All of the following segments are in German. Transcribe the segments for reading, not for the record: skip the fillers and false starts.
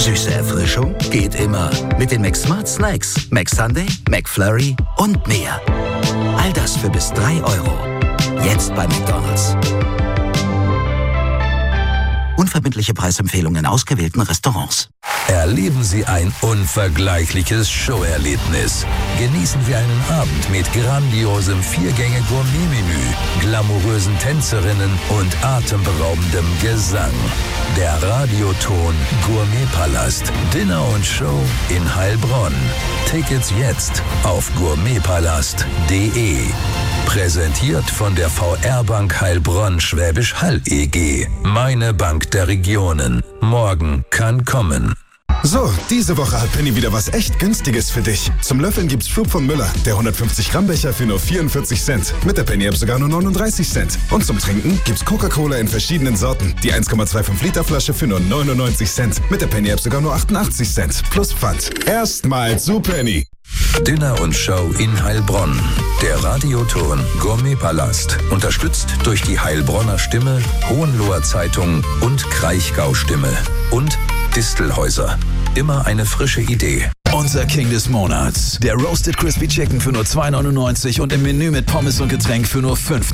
Süße Erfrischung geht immer. Mit den McSmart Snacks, McSunday, McFlurry und mehr. All das für bis 3 €. Jetzt bei McDonald's. Unverbindliche Preisempfehlungen in ausgewählten Restaurants. Erleben Sie ein unvergleichliches Showerlebnis. Genießen Sie einen Abend mit grandiosem 4-Gänge-Gourmet-Menü, glamourösen Tänzerinnen und atemberaubendem Gesang. Der Radioton Gourmetpalast. Dinner und Show in Heilbronn. Tickets jetzt auf gourmetpalast.de. Präsentiert von der VR-Bank Heilbronn Schwäbisch Hall EG. Meine Bank der Regionen. Morgen kann kommen. So, diese Woche hat Penny wieder was echt Günstiges für dich. Zum Löffeln gibt's Schub von Müller, der 150-Gramm-Becher für nur 44 Cent. Mit der Penny-App sogar nur 39 Cent. Und zum Trinken gibt's Coca-Cola in verschiedenen Sorten. Die 1,25-Liter-Flasche für nur 99 Cent. Mit der Penny-App sogar nur 88 Cent. Plus Pfand. Erstmal zu Penny. Dinner und Show in Heilbronn. Der Radioton Gourmetpalast. Unterstützt durch die Heilbronner Stimme, Hohenloher Zeitung und Kraichgau Stimme. Und Distelhäuser. Immer eine frische Idee. Unser King des Monats. Der Roasted Crispy Chicken für nur 2,99 und im Menü mit Pommes und Getränk für nur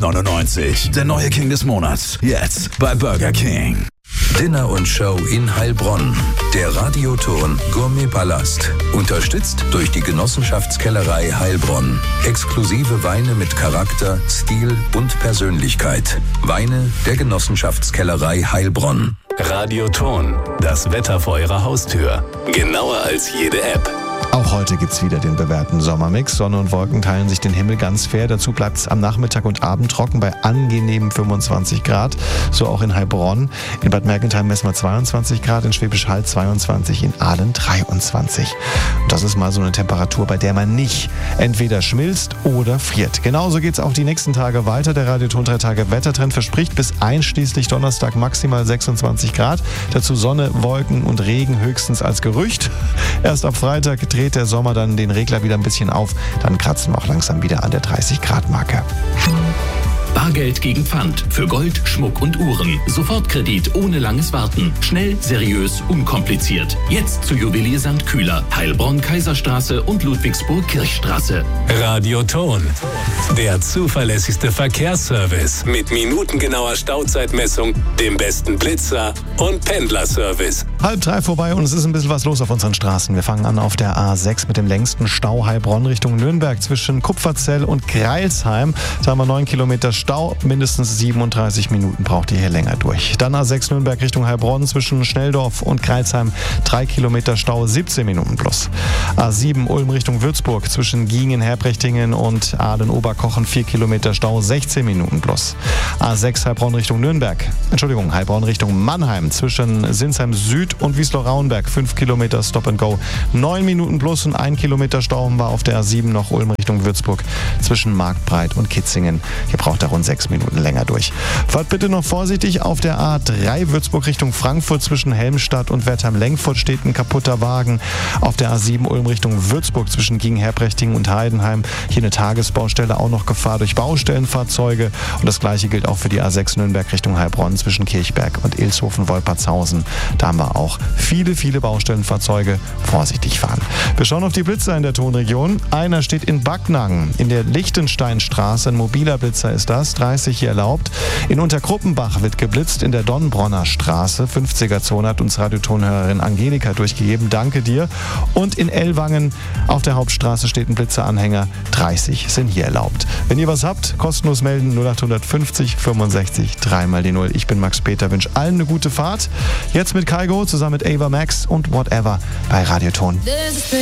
5,99. Der neue King des Monats. Jetzt bei Burger King. Dinner und Show in Heilbronn. Der Radioton Gourmetpalast. Unterstützt durch die Genossenschaftskellerei Heilbronn. Exklusive Weine mit Charakter, Stil und Persönlichkeit. Weine der Genossenschaftskellerei Heilbronn. Radioton. Das Wetter vor Ihrer Haustür. Genauer als jede App. Auch heute gibt's wieder den bewährten Sommermix. Sonne und Wolken teilen sich den Himmel ganz fair. Dazu bleibt's am Nachmittag und Abend trocken bei angenehmen 25 Grad. So auch in Heilbronn. In Bad Mergentheim messen wir 22 Grad, in Schwäbisch Hall 22, in Aalen 23. Und das ist mal so eine Temperatur, bei der man nicht entweder schmilzt oder friert. Genauso geht's auch die nächsten Tage weiter. Der Radioton 3 Tage Wettertrend verspricht bis einschließlich Donnerstag maximal 26 Grad. Dazu Sonne, Wolken und Regen höchstens als Gerücht. Erst ab Freitag dreht der Sommer dann den Regler wieder ein bisschen auf. Dann kratzen wir auch langsam wieder an der 30-Grad-Marke. Bargeld gegen Pfand. Für Gold, Schmuck und Uhren. Sofortkredit ohne langes Warten. Schnell, seriös, unkompliziert. Jetzt zu Juwelier St. Kühler, Heilbronn, Kaiserstraße und Ludwigsburg Kirchstraße. Radioton. Der zuverlässigste Verkehrsservice. Mit minutengenauer Stauzeitmessung, dem besten Blitzer und Pendlerservice. 2:30 vorbei und es ist ein bisschen was los auf unseren Straßen. Wir fangen an auf der A6 mit dem längsten Stau Heilbronn Richtung Nürnberg zwischen Kupferzell und Greilsheim. Da haben wir 9 Kilometer Stau, mindestens 37 Minuten braucht ihr hier länger durch. Dann A6 Nürnberg Richtung Heilbronn zwischen Schnelldorf und Greilsheim 3 Kilometer Stau, 17 Minuten plus. A7 Ulm Richtung Würzburg zwischen Giengen, Herbrechtingen und Aalen-Oberkochen 4 Kilometer Stau, 16 Minuten plus. A6 Heilbronn Richtung Heilbronn Richtung Mannheim zwischen Sinsheim Süd und Wiesloch-Rauenberg 5 Kilometer Stop and Go, 9 Minuten plus und 1 Kilometer Stau war auf der A7 noch Ulm Richtung Würzburg zwischen Marktbreit und Kitzingen. Hier braucht er rund 6 Minuten länger durch. Fahrt bitte noch vorsichtig auf der A3 Würzburg Richtung Frankfurt zwischen Helmstadt und Wertheim-Lengfurt steht ein kaputter Wagen. Auf der A7 Ulm Richtung Würzburg zwischen Giengen-Herbrechtingen und Heidenheim hier eine Tagesbaustelle, auch noch Gefahr durch Baustellenfahrzeuge und das gleiche gilt auch für die A6 Nürnberg Richtung Heilbronn zwischen Kirchberg und Ilshofen-Wolpertshausen. Da haben wir auch viele Baustellenfahrzeuge. Vorsichtig fahren. Wir schauen auf die Blitzer in der Tonregion. Einer steht in Backnang in der Lichtensteinstraße, ein mobiler Blitzer ist das, 30 hier erlaubt. In Unterkruppenbach wird geblitzt in der Donnbronner Straße. 50er-Zone hat uns Radiotonhörerin Angelika durchgegeben. Danke dir. Und in Ellwangen auf der Hauptstraße steht ein Blitzeranhänger. 30 sind hier erlaubt. Wenn ihr was habt, kostenlos melden 0850 65 3 die 0. Ich bin Max Peter, wünsche allen eine gute Fahrt. Jetzt mit Kaigo zusammen mit Ava Max und Whatever bei Radioton.